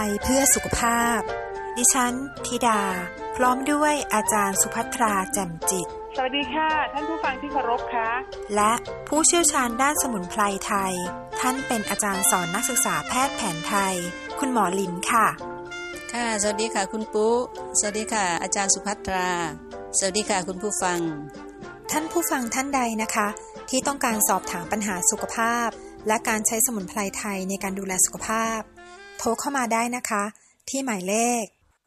เพื่อสุขภาพดิฉันธิดาพร้อมด้วยอาจารย์สุภัทราแจ่มจิตสวัสดีค่ะท่านผู้ฟังที่เคารพค่ะและผู้เชี่ยวชาญด้านสมุนไพรไทยท่านเป็นอาจารย์สอนนักศึกษาแพทย์แผนไทยคุณหมอลินค่ะค่ะสวัสดีค่ะคุณปุ๊สวัสดีค่ะอาจารย์สุภัทราสวัสดีค่ะคุณผู้ฟังท่านผู้ฟังท่านใดนะคะที่ต้องการสอบถามปัญหาสุขภาพและการใช้สมุนไพรไทยในการดูแลสุขภาพโทรเข้ามาได้นะคะที่หมายเลข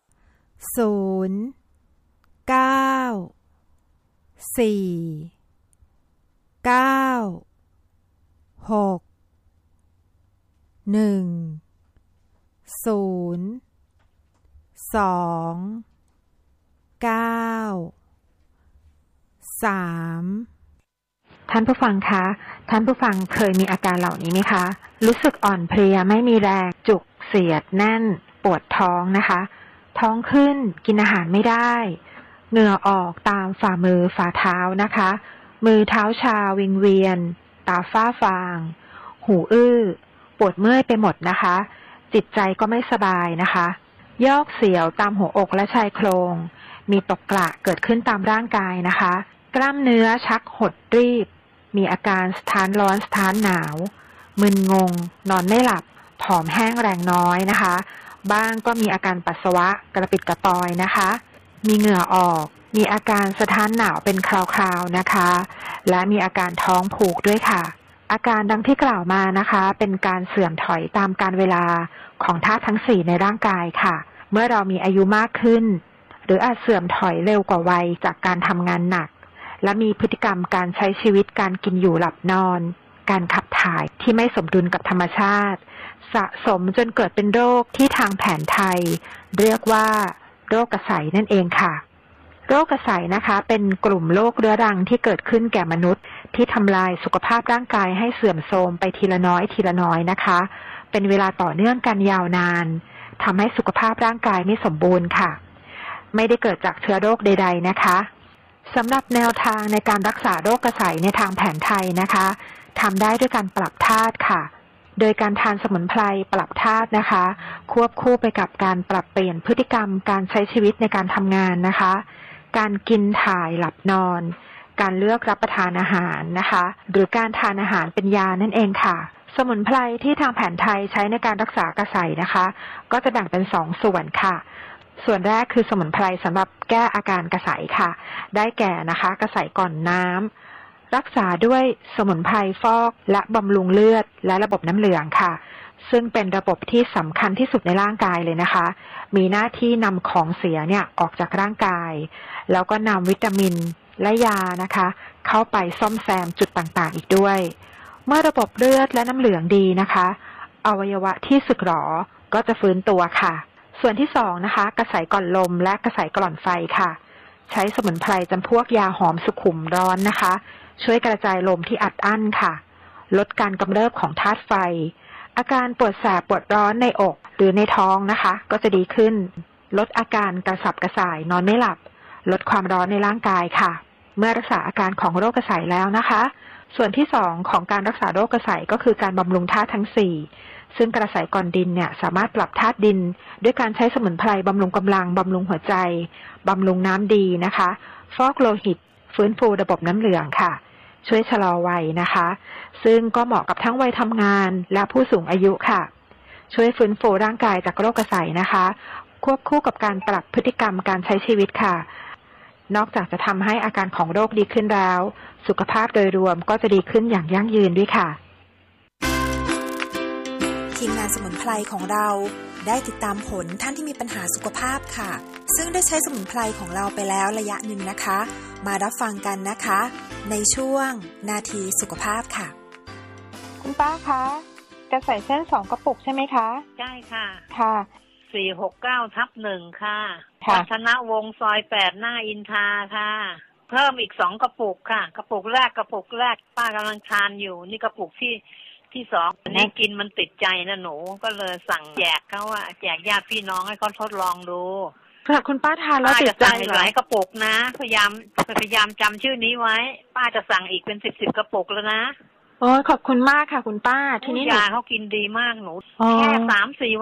ท่านผู้ฟังคะท่านผู้ฟังเคยมีอาการเหล่านี้ไหมคะรู้สึกอ่อนเพลียไม่มีแรงจุกเสียดแน่นปวดท้องนะคะท้องขึ้นกินอาหารไม่ได้เหงื่อออกตามฝ่ามือฝ่าเท้านะคะมือเท้าชาวิงเวียนตาฝ้าฟางหูอื้อปวดเมื่อยไปหมดนะคะจิตใจก็ไม่สบายนะคะยอกเสียวตามหัวอกและชายโครงมีตกกระเกิดขึ้นตามร่างกายนะคะกล้ามเนื้อชักหดรีบมีอาการสะท้านร้อนสะท้านหนาวมึนงงนอนไม่หลับผอมแห้งแรงน้อยนะคะบ้างก็มีอาการปัสสาวะกระปิดกระปอยนะคะมีเหงื่อออกมีอาการสะท้านหนาวเป็นคราวๆนะคะและมีอาการท้องผูกด้วยค่ะอาการดังที่กล่าวมานะคะเป็นการเสื่อมถอยตามกาลเวลาของธาตุทั้ง4ในร่างกายค่ะเมื่อเรามีอายุมากขึ้นหรืออาจเสื่อมถอยเร็วกว่าวัยจากการทำงานหนักและมีพฤติกรรมการใช้ชีวิตการกินอยู่หลับนอนการขับถ่ายที่ไม่สมดุลกับธรรมชาติสะสมจนเกิดเป็นโรคที่ทางแผนไทยเรียกว่าโรคกระใสนั่นเองค่ะโรคกระใสนะคะเป็นกลุ่มโรคเรื้อรังที่เกิดขึ้นแก่มนุษย์ที่ทำลายสุขภาพร่างกายให้เสื่อมโทรมไปทีละน้อยทีละน้อยนะคะเป็นเวลาต่อเนื่องกันยาวนานทำให้สุขภาพร่างกายไม่สมบูรณ์ค่ะไม่ได้เกิดจากเชื้อโรคใดๆนะคะสำหรับแนวทางในการรักษาโรคกระใสในทางแผนไทยนะคะทำได้ด้วยการปรับธาตุค่ะโดยการทานสมุนไพรปรับธาตุนะคะควบคู่ไปกับการปรับเปลี่ยนพฤติกรรมการใช้ชีวิตในการทำงานนะคะการกินถ่ายหลับนอนการเลือกรับประทานอาหารนะคะหรือการทานอาหารเป็นยานั่นเองค่ะสมุนไพรที่ทางแผนไทยใช้ในการรักษากระใสนะคะก็จะแบ่งเป็น2ส่วนค่ะส่วนแรกคือสมุนไพรสำหรับแก้อาการกระใสค่ะได้แก่นะคะกระใสก่อนน้ำรักษาด้วยสมุนไพรฟอกและบำรุงเลือดและระบบน้ำเหลืองค่ะซึ่งเป็นระบบที่สำคัญที่สุดในร่างกายเลยนะคะมีหน้าที่นำของเสียเนี่ยออกจากร่างกายแล้วก็นำวิตามินและยานะคะเข้าไปซ่อมแซมจุดต่างๆอีกด้วยเมื่อระบบเลือดและน้ำเหลืองดีนะคะอวัยวะที่สึกหรอก็จะฟื้นตัวค่ะส่วนที่2นะคะกระใสก่อนลมและกระใสก่อนไฟค่ะใช้สมุนไพรจำพวกยาหอมสุขุมร้อนนะคะช่วยกระจายลมที่อัดอั้นค่ะลดการกำเริบของธาตุไฟอาการปวดแสบปวดร้อนในอกหรือในท้องนะคะก็จะดีขึ้นลดอาการกระสับกระส่ายนอนไม่หลับลดความร้อนในร่างกายค่ะเมื่อรักษาอาการของโรคกระใสแล้วนะคะส่วนที่2ของการรักษาโรคกระใสก็คือการบำรุงธาตุทั้ง4ซึ่งกระใสก่อนดินเนี่ยสามารถปรับธาตุดินด้วยการใช้สมุนไพรบำรุงกำลังบำรุงหัวใจบำรุงน้ำดีนะคะฟอกโลหิตฟื้นฟูระบบน้ำเหลืองค่ะช่วยชะลอวัยนะคะซึ่งก็เหมาะกับทั้งวัยทำงานและผู้สูงอายุค่ะช่วยฟื้นฟูร่างกายจากโรคกระใสนะคะควบคู่กับการปรับพฤติกรรมการใช้ชีวิตค่ะนอกจากจะทำให้อาการของโรคดีขึ้นแล้วสุขภาพโดยรวมก็จะดีขึ้นอย่างยั่งยืนด้วยค่ะทีมงานสมุนไพรของเราได้ติดตามผลท่านที่มีปัญหาสุขภาพค่ะซึ่งได้ใช้สมุนไพรของเราไปแล้วระยะหนึ่งนะคะมารับฟังกันนะคะในช่วงนาทีสุขภาพค่ะคุณป้าคะจะใส่เส้น2กระปุกใช่ไหมคะใช่ค่ะค่ะ 469/1ค่ะวัฒนวงศ์ซอย8หน้าอินทราค่ะเพิ่มอีก2กระปุกค่ะกระปุกแรกป้ากำลังทานอยู่นี่กระปุกที่2นี่กินมันติดใจนะหนูก็เลยสั่งแจกเขาว่าแจกญาติพี่น้องให้เขาทดลองดูค่ะคุณป้าทานแล้วติดใจหลายกระปุกนะพยายามจำชื่อนี้ไว้ป้าจะสั่งอีกเป็น10กระปุกแล้วนะโอ้ขอบคุณมากค่ะคุณป้าที่นี่ยาเขากินดีมากหนูแค่3-4 วัน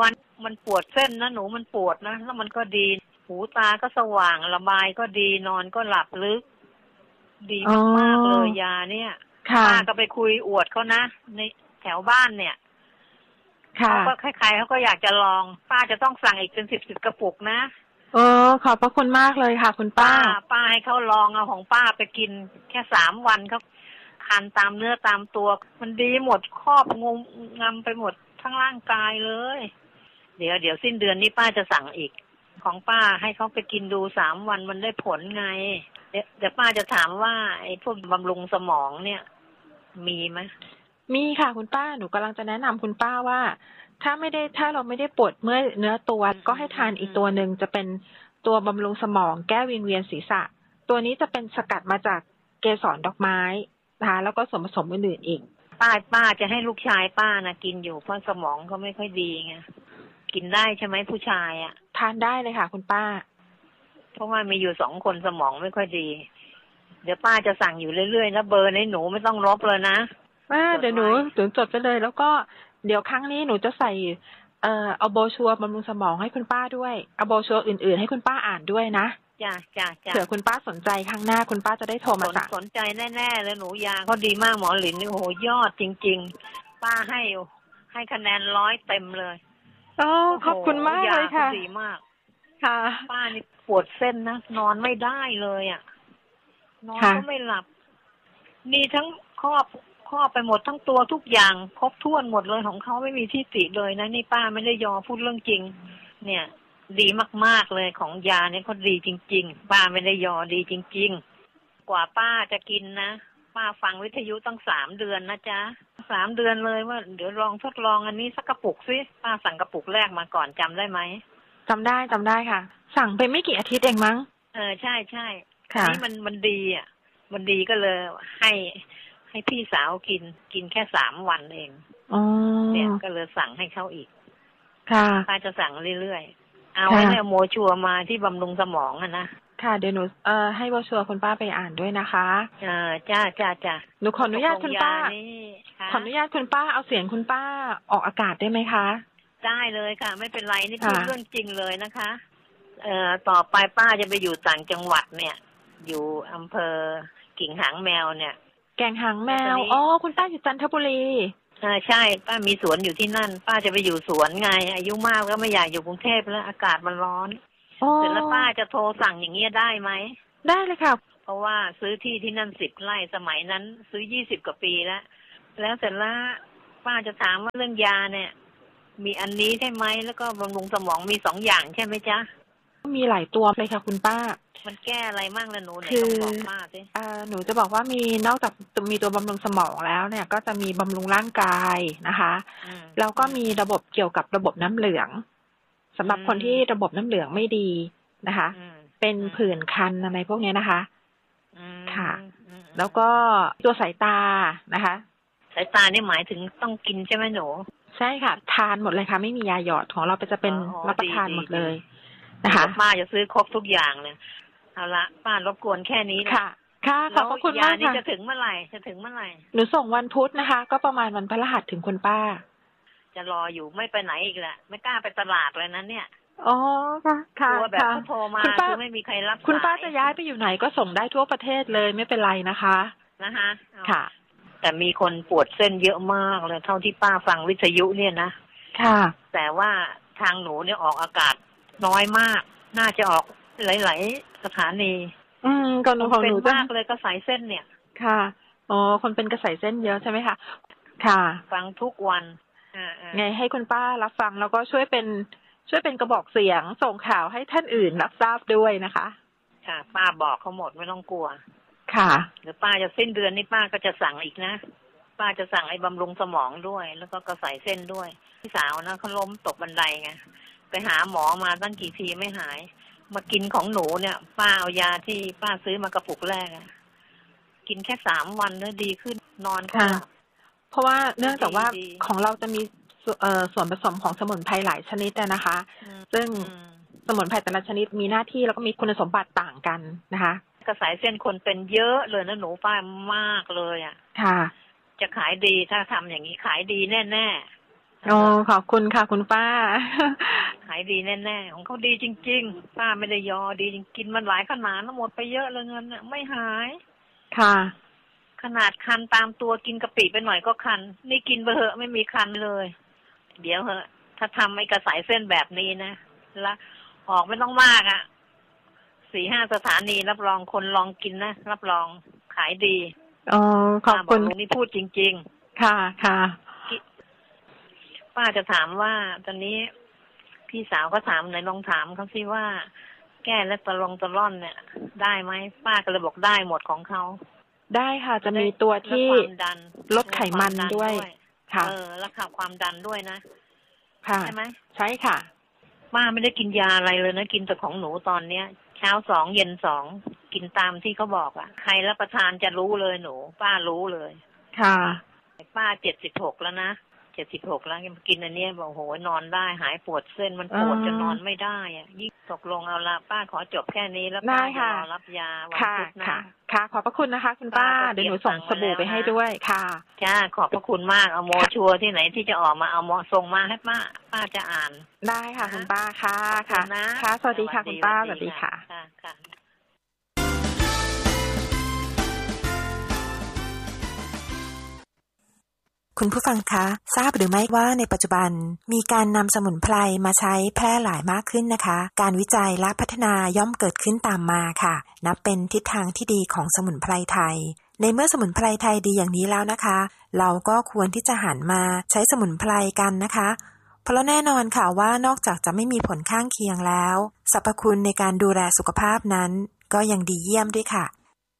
มันปวดเส้นนะหนูมันปวดนะแล้วมันก็ดีหูตาก็สว่างระบายก็ดีนอนก็หลับลึกดีมากๆเลยยาเนี่ยป้าก็ไปคุยอวดเขานะในแถวบ้านเนี่ยเขาก็ใครๆเขาก็อยากจะลองป้าจะต้องสั่งอีกเป็น10 กระปุกนะขอบพระคุณมากเลยค่ะคุณป้าให้เขาลองเอาของป้าไปกินแค่3 วันเขาคันตามเนื้อตามตัวมันดีหมดครอบงำไปหมดทั้งร่างกายเลยเดี๋ยวสิ้นเดือนนี้ป้าจะสั่งอีกของป้าให้เขาไปกินดู3 วันมันได้ผลไงเดี๋ยวป้าจะถามว่าไอ้พวกบำรุงสมองเนี่ยมีไหมมีค่ะคุณป้าหนูกำลังจะแนะนำคุณป้าว่าถ้าเราไม่ได้ปวดเมื่อยเนื้อตัวก็ให้ทานอีกตัวหนึ่งจะเป็นตัวบำรุงสมองแก้วิงเวียนศีรษะตัวนี้จะเป็นสกัดมาจากเกสรดอกไม้นะคะแล้วก็ส่วนผสมอื่นๆอีกป้าจะให้ลูกชายป้านะกินอยู่เพราะสมองเขาไม่ค่อยดีไงกินได้ใช่ไหมผู้ชายอ่ะทานได้เลยค่ะคุณป้าเพราะว่ามีอยู่2 คนสมองไม่ค่อยดีเดี๋ยวป้าจะสั่งอยู่เรื่อยๆนะเบอร์ในหนูไม่ต้องลบเลยนะเดี๋ยวหนูจดไปเลยแล้วก็เดี๋ยวครั้งนี้หนูจะใส่เอาโบชัวร์บำรุงสมองให้คุณป้าด้วยเอาโบชัวร์อื่นๆให้คุณป้าอ่านด้วยนะจ้าเผื่อคุณป้าสนใจครั้งหน้าคุณป้าจะได้โทรมาสั่งสนใจแน่ๆเลยหนูยาเขาดีมากหมอหลินนี่โอ้โหยอดจริงๆป้าให้คะแนน100เต็มเลยขอบคุณมากเลยค่ะดีมากค่ะป้านี่ปวดเส้นนะนอนไม่ได้เลยอ่ะนอนก็ไม่หลับมีทั้งครอบไปหมดทั้งตัวทุกอย่างครบถ้วนหมดเลยของเขาไม่มีที่ติเลยนะนี่ป้าไม่ได้ยอพูดเรื่องจริงเนี่ยดีมากๆเลยของยาเนี่ยเขาดีจริงๆป้าไม่ได้ยอดีจริงๆกว่าป้าจะกินนะป้าฟังวิทยุตั้ง3 เดือนนะจ๊ะ3 เดือนเลยว่าเดี๋ยวลองทดลองอันนี้สักกระปุกสิป้าสั่งกระปุกแรกมาก่อนจำได้ไหมจำได้ค่ะสั่งไปไม่กี่อาทิตย์เองมั้งใช่นี่มันดีอ่ะมันดีก็เลยให้พี่สาวกินแค่3 วันเองเนี่ยก็เลยสั่งให้เขาอีกค่ะป้าจะสั่งเรื่อยๆเอาไว้เนี่ยโมชัวมาที่บำรุงสมองอ่ะนะค่ะเดี๋ยวหนูให้โมชัวคุณป้าไปอ่านด้วยนะคะจ้าหนูขออนุญาตคุณป้าขออนุญาตคุณป้าเอาเสียงคุณป้าออกอากาศได้ไหมคะได้เลยค่ะไม่เป็นไรนี่พูดเรื่องจริงเลยนะคะต่อไปป้าจะไปอยู่ต่างจังหวัดเนี่ยอยู่อำเภอกิ่งหางแมวเนี่ยแก่งหางแมวคุณป้าอยู่จันทบุรีใช่ป้ามีสวนอยู่ที่นั่นป้าจะไปอยู่สวนไงอายุมากก็ไม่อยากอยู่กรุงเทพแล้วอากาศมันร้อนเสร็จแล้วป้าจะโทรสั่งอย่างเงี้ยได้ไหมได้เลยค่ะเพราะว่าซื้อที่นั่น10 ไร่สมัยนั้นซื้อ20 กว่าปีแล้วเสร็จแล้วป้าจะถามว่าเรื่องยาเนี่ยมีอันนี้ใช่ไหมแล้วก็บำรุงสมองมี2 อย่างใช่ไหมจ๊ะมีหลายตัวเลยค่ะคุณป้ามันแก้อะไรมั่งล่ะหนูไหนต้องบอกป้าสิหนูจะบอกว่ามีนอกจากมีตัวบำรุงสมองแล้วเนี่ยก็จะมีบำรุงร่างกายนะคะแล้วก็มีระบบเกี่ยวกับระบบน้ำเหลืองสำหรับคนที่ระบบน้ำเหลืองไม่ดีนะคะเป็นผื่นคันอะไรพวกนี้นะคะค่ะแล้วก็ตัวสายตานะคะสายตานี่หมายถึงต้องกินใช่ไหมหนูใช่ค่ะทานหมดเลยค่ะไม่มียาหยอดของเราจะเป็นรับประทานหมดเลยนะคะป้าจะซื้อครบทุกอย่างเนี่ยเอาละป้ารบกวนแค่นี้ค่ะขอบคุณมากค่ะจะถึงเมื่อไหร่หนูส่งวันพุธนะคะก็ประมาณวันพฤหัสถึงคุณป้าจะรออยู่ไม่ไปไหนอีกแหละไม่กล้าไปตลาดเลยนั้นเนี่ยค่ะตัวแบบโทรมาคือไม่มีใครรับคุณป้าจะย้ายไปอยู่ไหนก็ส่งได้ทั่วประเทศเลยไม่เป็นไรนะคะค่ะแต่มีคนปวดเส้นเยอะมากเลยเท่าที่ป้าฟังวิทยุเนี่ยนะค่ะแต่ว่าทางหนูเนี่ยออกอากาศน้อยมากน่าจะออกหลายๆสถานีก่อนของหนูมากเลยกระสายเส้นเนี่ยค่ะคนเป็นกระสายเส้นเยอะใช่ไหมคะค่ะฟังทุกวันไงให้คุณป้ารับฟังแล้วก็ช่วยเป็นกระบอกเสียงส่งข่าวให้ท่านอื่นรับทราบด้วยนะคะค่ะป้าบอกเขาหมดไม่ต้องกลัวค่ะเดี๋ยวป้าจะสิ้นเดือนนี้ป้าก็จะสั่งอีกนะป้าจะสั่งไอ้บำรุงสมองด้วยแล้วก็กระสายเส้นด้วยพี่สาวนะเขาล้มตกบันไดไงไปหาหมอมาตั้งกี่ทีไม่หายมากินของหนูเนี่ยป้าเอายาที่ป้าซื้อมากระปุกแรกกินแค่3 วันแล้วดีขึ้นนอนค่ะเพราะว่าเนื่องจากว่าของเราจะมีส่วนผสมของสมุนไพรหลายชนิดนะคะซึ่งสมุนไพรแต่ละชนิดมีหน้าที่แล้วก็มีคุณสมบัติต่างกันนะคะกระสายเส้นคนเป็นเยอะเลยนะหนูป้ามากเลยค่ะจะขายดีถ้าทำอย่างนี้ขายดีแน่โอ้ขอบคุณค่ะคุณป้าหายดีแน่ๆของเขาดีจริงๆป้าไม่ได้ยอดีจริงกินมันหลายขนาดหมดไปเยอะเลยเงินน่ะไม่หายค่ะขนาดคันตามตัวกินกะปิไปหน่อยก็คันนี่กินไปเหอะไม่มีคันเลยเดี๋ยวเหอะถ้าทำไอ้กระสายเส้นแบบนี้นะแล้วออกไม่ต้องมาก4-5 สถานีรับรองคนลองกินนะรับรองขายดีอ๋อขอบคุณนี่พูดจริงๆค่ะค่ะป้าจะถามว่าตอนนี้พี่สาวก็ถามไหนลองถามเขาสิว่าแก้และตะล่อนเนี่ยได้ไหมป้าก็เลยบอกได้หมดของเขาได้ค่ะจะมีตัวที่ลดไขมันด้วยค่ะแล้วค่ะความดันด้วยนะค่ะใช่ไหมใช่ค่ะป้าไม่ได้กินยาอะไรเลยนะกินแต่ของหนูตอนเนี้ยเช้า2เย็น2กินตามที่เขาบอกใครรับประทานจะรู้เลยหนูป้ารู้เลยค่ะป้า76แล้วนะ76แล้วกินอันนี้บอกโหนอนได้หายปวดเส้นมันปวดจะนอนไม่ได้ยิ่งตกลงเอาละป้าขอจบแค่นี้แล้วป้าจะรอรับยาวันพุธนะค่ะขอบพระคุณนะคะคุณป้าเดี๋ยวหนูส่งสบู่ไปให้ด้วยค่ะจ้าขอบพระคุณมากเอาโมชัวที่ไหนที่จะออกมาเอาโมส่งมาให้ป้าจะอ่านได้ค่ะคุณป้าค่ะค่ะสวัสดีค่ะคุณป้าสวัสดีค่ะคุณผู้ฟังคะทราบหรือไม่ว่าในปัจจุบันมีการนำสมุนไพรมาใช้แพร่หลายมากขึ้นนะคะการวิจัยและพัฒนาย่อมเกิดขึ้นตามมาค่ะนับเป็นทิศทางที่ดีของสมุนไพรไทยในเมื่อสมุนไพรไทยดีอย่างนี้แล้วนะคะเราก็ควรที่จะหันมาใช้สมุนไพรกันนะคะเพราะแน่นอนค่ะว่านอกจากจะไม่มีผลข้างเคียงแล้วสรรพคุณในการดูแลสุขภาพนั้นก็ยังดีเยี่ยมด้วยค่ะ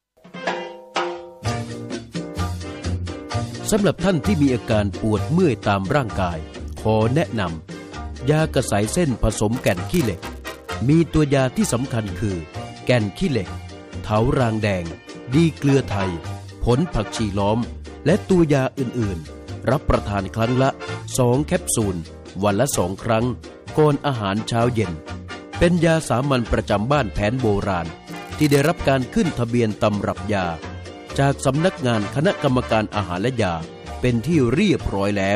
สำหรับท่านที่มีอาการปวดเมื่อยตามร่างกายขอแนะนำยากระสายเส้นผสมแก่นขี้เหล็กมีตัวยาที่สำคัญคือแก่นขี้เหล็กเถารางแดงดีเกลือไทยผลผักชีล้อมและตัวยาอื่นๆรับประทานครั้งละ2 แคปซูลวันละ2 ครั้งก่อนอาหารเช้าเย็นเป็นยาสามัญประจำบ้านแผนโบราณที่ได้รับการขึ้นทะเบียนตำรับยาจากสำนักงานคณะกรรมการอาหารและยาเป็นที่เรียบร้อยแล้ว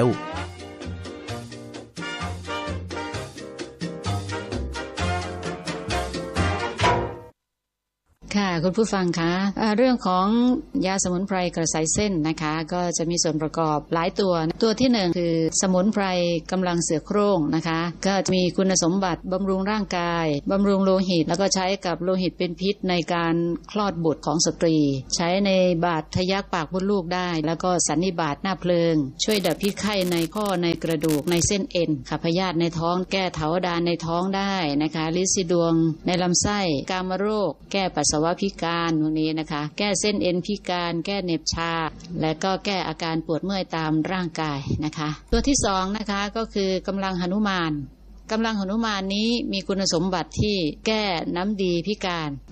ค่ะคุณผู้ฟังคะเรื่องของยาสมุนไพรกระสายเส้นนะคะก็จะมีส่วนประกอบหลายตัวที่1คือสมุนไพรกำลังเสือโคร่งนะคะก็จะมีคุณสมบัติบำรุงร่างกายบำรุงโลหิตแล้วก็ใช้กับโลหิตเป็นพิษในการคลอดบุตรของสตรีใช้ในบาดทะยักปากมดลูกได้แล้วก็สันนิบาตหน้าเพลิงช่วยดับพิษไข้ในข้อในกระดูกในเส้นเอ็นขับพยาธิในท้องแก้เถาดานในท้องได้นะคะลินสีดวงในลำไส้กามโรคแก้ปัสสาวะพิการพวกนี้นะคะแก้เส้นเอ็นพิการแก้เหน็บชาและก็แก้อาการปวดเมื่อยตามร่างกายนะคะตัวที่2นะคะก็คือกำลังหนุมานกำลังหนุมานนี้มีคุณสมบัติที่แก้น้ำดีพิการ